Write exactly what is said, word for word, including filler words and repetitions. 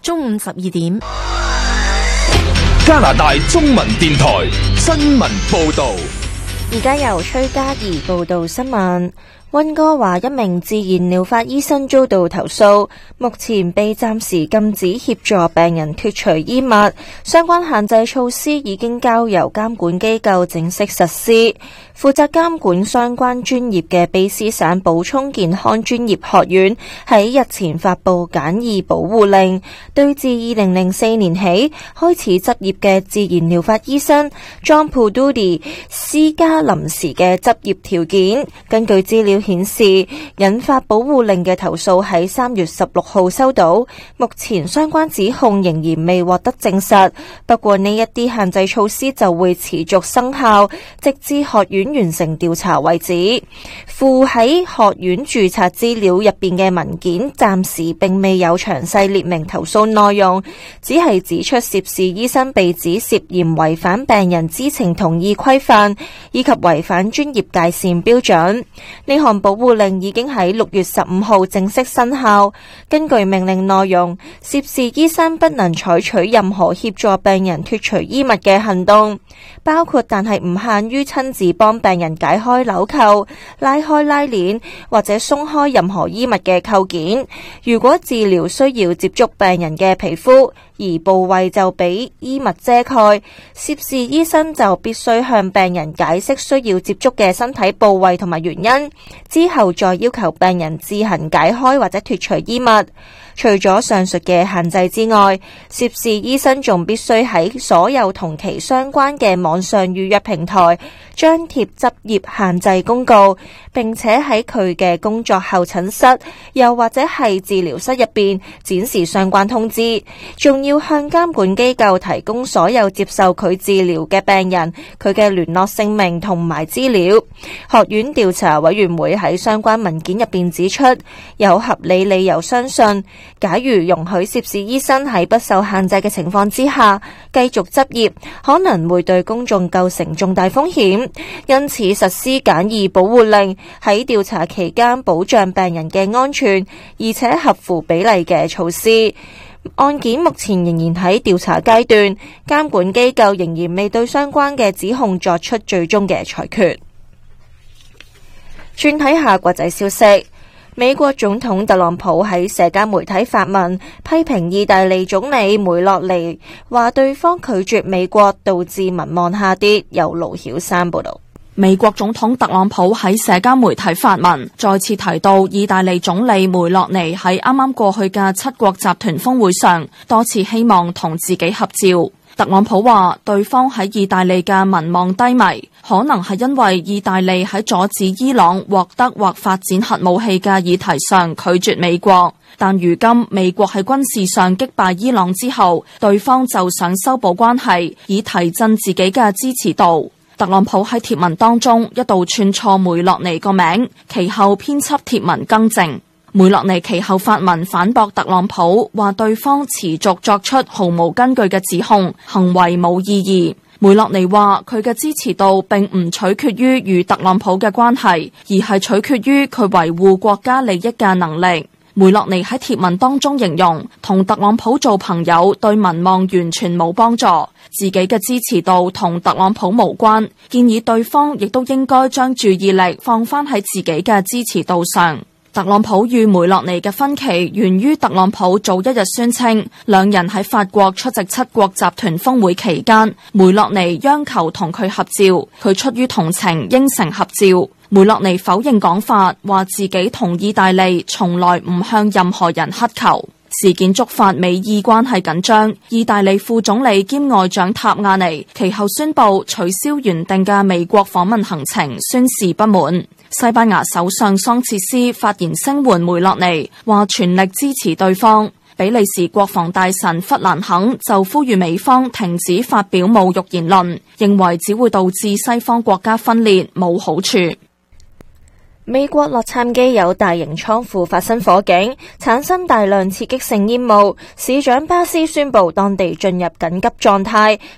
中午十二點。 加拿大中文電台新聞報道。 而家由崔嘉怡報道新聞。溫哥華一名自然療法醫生遭到投訴，目前被暫時禁止協助病人脫除衣物。相關限制措施已經交由監管機構正式實施。負責監管相關專業嘅卑詩省補充健康專業學院喺日前發布簡易保護令，對自二零零四年起開始執業嘅自然療法醫生 John Pududi 施加臨時嘅執業條件。根據資料顯示，引發保護令嘅投訴喺三月十六號收到，目前相關指控仍然未獲得證實。不過呢一啲限制措施就會持續生效，直至學院完成調查為止。附喺學院註冊資料入邊嘅文件暫時並未有詳細列明投訴內容，只係指出涉事醫生被指涉嫌違反病人知情同意規範，以及違反專業界線標準。呢項保護令已經喺六月十五號正式生效。根據命令內容，涉事醫生不能採取任何協助病人脫除衣物嘅行動，包括但係唔限於親自幫病人解開紐扣、拉開拉鏈或者鬆開任何衣物嘅扣件。如果治療需要接觸病人嘅皮膚，而部位就俾衣物遮蓋，涉事醫生就必須向病人解釋需要接觸嘅身體部位同埋原因，之後再要求病人自行解開或者脫除衣物。除咗上述嘅限制之外，涉事醫生仲必須喺所有同其相關嘅網上預約平台張貼執業限制公告，並且喺佢嘅工作候診室又或者係治療室入邊展示相關通知，仲要向監管機構提供所有接受佢治療嘅病人佢嘅聯絡姓名同埋資料。學院調查委員會喺相關文件入邊指出，有合理理由相信，假如容許涉事醫生喺不受限制嘅情況之下繼續執業，可能會對公眾構成重大風險，因此實施簡易保護令，喺調查期間保障病人嘅安全，而且合乎比例嘅措施。案件目前仍然喺調查階段，監管機構仍然未對相關嘅指控作出最終嘅裁決。轉睇下國際消息。美國總統特朗普喺社交媒體發文批評意大利總理梅洛尼，話對方拒絕美國導致民望下跌。由盧曉山報道。 美國總統特朗普喺社交媒體發文，再次提到意大利總理梅洛尼喺啱啱過去嘅七國集團峰會上多次希望同自己合照。特朗普話對方喺意大利嘅民望低迷，可能係因為意大利喺阻止伊朗獲得或發展核武器嘅議題上拒絕美國，但如今美國喺軍事上擊敗伊朗之後，對方就想修補關係，以提振自己嘅支持度。特朗普喺貼文當中一度串錯梅洛尼個名，其後編輯貼文更正。梅洛尼其後發文反駁特朗普，話對方持續作出毫無根據嘅指控，行為冇意義。梅洛尼話佢嘅支持度並唔取決於與特朗普嘅關係，而係取決於佢維護國家利益嘅能力。梅洛尼喺貼文當中形容，同特朗普做朋友對民望完全冇幫助，自己嘅支持度同特朗普無關，建議對方亦都應該將注意力放返喺自己嘅支持度上。特朗普與梅洛尼嘅分歧源於特朗普早一日宣稱，兩人喺法國出席七國集團峰會期間，梅洛尼央求同佢合照，佢出於同情應承合照。梅洛尼否認講法，話自己同意大利從來唔向任何人乞求。事件觸發美意關係緊張，意大利副總理兼外長塔亞尼其後宣布取消原定嘅美國訪問行程，宣示不滿。西班牙首相桑切斯發言聲援梅洛尼，話全力支持對方。比利時國防大臣弗蘭肯就呼籲美方停止發表侮辱言論，認為只會導致西方國家分裂，冇好處。 美國洛杉磯有大型倉庫發生火警，產生大量刺激性煙霧，市長巴斯宣布當地進入緊急狀態。